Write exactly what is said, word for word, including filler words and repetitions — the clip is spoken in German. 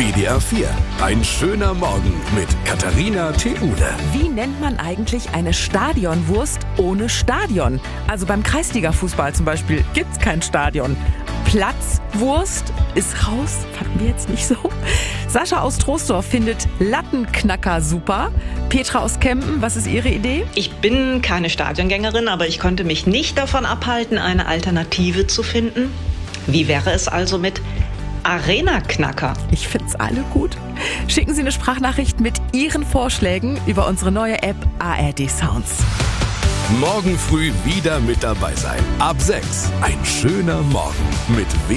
W D R vier. Ein schöner Morgen mit Katharina Theule. Wie nennt man eigentlich eine Stadionwurst ohne Stadion? Also beim Kreisliga-Fußball zum Beispiel gibt's kein Stadion. Platzwurst ist raus, fanden wir jetzt nicht so. Sascha aus Troisdorf findet Lattenknacker super. Petra aus Kempen, was ist Ihre Idee? Ich bin keine Stadiongängerin, aber ich konnte mich nicht davon abhalten, eine Alternative zu finden. Wie wäre es also mit Arena-Knacker? Ich find's alle gut. Schicken Sie eine Sprachnachricht mit Ihren Vorschlägen über unsere neue App A R D Sounds. Morgen früh wieder mit dabei sein. Ab sechs. Ein schöner Morgen mit W D R vier.